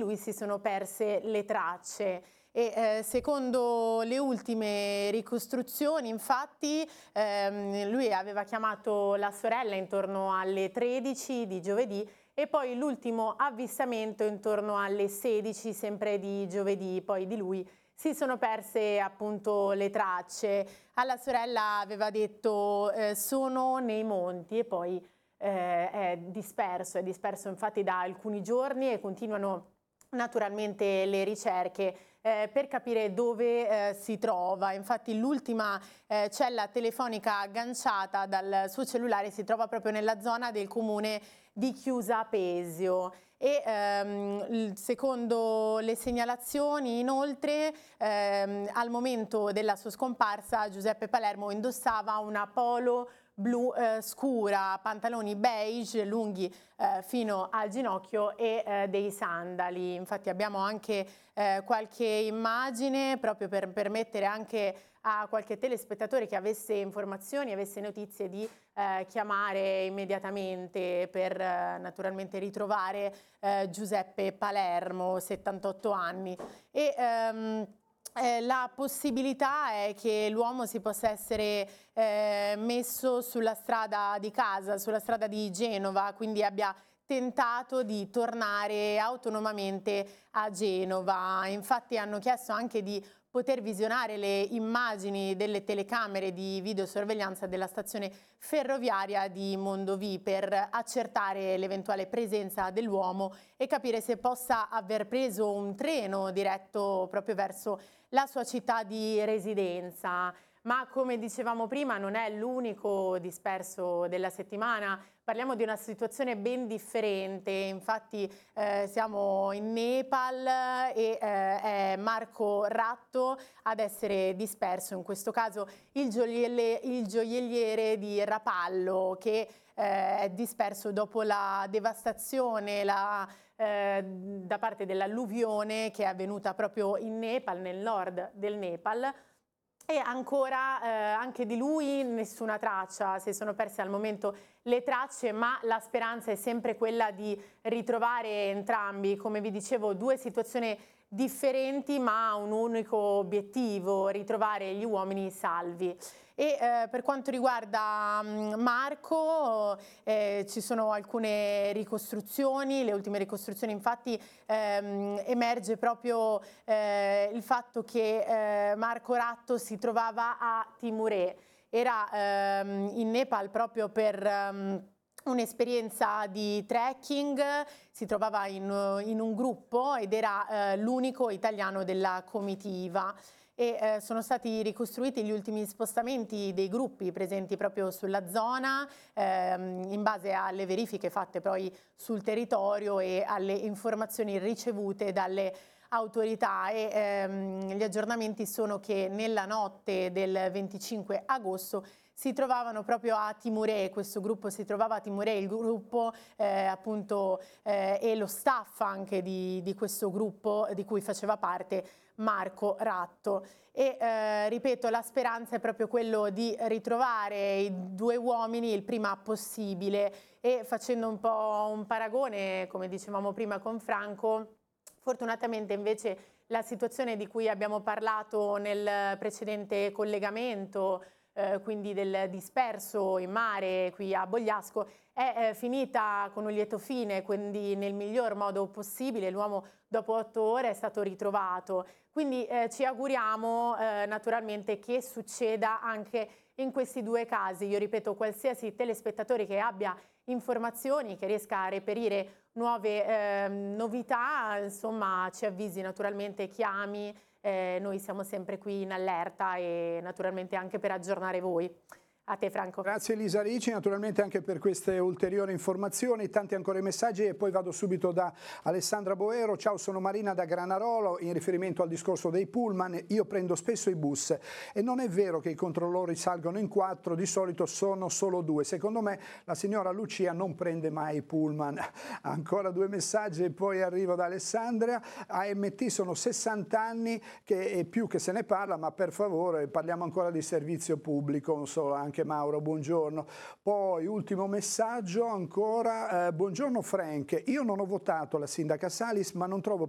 lui si sono perse le tracce. E secondo le ultime ricostruzioni, infatti, lui aveva chiamato la sorella intorno alle 13 di giovedì e poi l'ultimo avvistamento intorno alle 16, sempre di giovedì, poi di lui si sono perse appunto le tracce. Alla sorella aveva detto sono nei monti e poi è disperso infatti da alcuni giorni e continuano naturalmente le ricerche per capire dove si trova. Infatti l'ultima cella telefonica agganciata dal suo cellulare si trova proprio nella zona del comune di Chiusa Pesio. E secondo le segnalazioni, inoltre, al momento della sua scomparsa Giuseppe Palermo indossava una polo blu scura, pantaloni beige lunghi fino al ginocchio e dei sandali. Infatti abbiamo anche qualche immagine proprio per permettere anche a qualche telespettatore che avesse informazioni, avesse notizie di chiamare immediatamente per naturalmente ritrovare Giuseppe Palermo, 78 anni. La possibilità è che l'uomo si possa essere messo sulla strada di casa, sulla strada di Genova, quindi abbia tentato di tornare autonomamente a Genova. Infatti hanno chiesto anche di poter visionare le immagini delle telecamere di videosorveglianza della stazione ferroviaria di Mondovì per accertare l'eventuale presenza dell'uomo e capire se possa aver preso un treno diretto proprio verso la sua città di residenza. Ma come dicevamo prima non è l'unico disperso della settimana, parliamo di una situazione ben differente. Infatti siamo in Nepal e è Marco Ratto ad essere disperso, in questo caso il gioielliere di Rapallo, che è disperso dopo la devastazione da parte dell'alluvione che è avvenuta proprio in Nepal, nel nord del Nepal. E ancora anche di lui nessuna traccia, si sono perse al momento le tracce, ma la speranza è sempre quella di ritrovare entrambi, come vi dicevo, due situazioni differenti ma un unico obiettivo, ritrovare gli uomini salvi. E per quanto riguarda Marco ci sono alcune ricostruzioni, le ultime ricostruzioni infatti emerge proprio il fatto che Marco Ratto si trovava a Timuré, era in Nepal proprio per un'esperienza di trekking, si trovava in un gruppo ed era l'unico italiano della comitiva. E sono stati ricostruiti gli ultimi spostamenti dei gruppi presenti proprio sulla zona in base alle verifiche fatte poi sul territorio e alle informazioni ricevute dalle autorità e gli aggiornamenti sono che nella notte del 25 agosto si trovavano proprio a Timuré, questo gruppo si trovava a Timuré, il gruppo appunto e lo staff anche di questo gruppo di cui faceva parte Marco Ratto. E ripeto, la speranza è proprio quello di ritrovare i due uomini il prima possibile e facendo un po' un paragone, come dicevamo prima con Franco, fortunatamente invece la situazione di cui abbiamo parlato nel precedente collegamento, quindi del disperso in mare qui a Bogliasco, è finita con un lieto fine, quindi nel miglior modo possibile. L'uomo dopo 8 ore è stato ritrovato, quindi ci auguriamo naturalmente che succeda anche in questi due casi. Io ripeto, qualsiasi telespettatore che abbia informazioni, che riesca a reperire nuove novità, insomma ci avvisi naturalmente, chiami, noi siamo sempre qui in allerta e naturalmente anche per aggiornare voi. A te Franco. Grazie Elisa Ricci, naturalmente anche per queste ulteriori informazioni, tanti ancora i messaggi e poi vado subito da Alessandra Boero. Ciao, sono Marina da Granarolo, in riferimento al discorso dei pullman, io prendo spesso i bus e non è vero che i controllori salgono in 4, di solito sono solo 2, secondo me la signora Lucia non prende mai i pullman. Ancora 2 messaggi e poi arrivo da Alessandra. AMT sono 60 anni che è più che se ne parla, ma per favore parliamo ancora di servizio pubblico, non solo, anche Mauro, buongiorno. Poi ultimo messaggio ancora, buongiorno Frank, io non ho votato la sindaca Salis ma non trovo